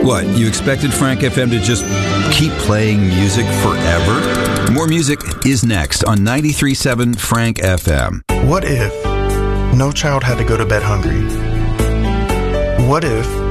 What, you expected Frank FM to just keep playing music forever? More music is next on 93.7 Frank FM. What if no child had to go to bed hungry? What if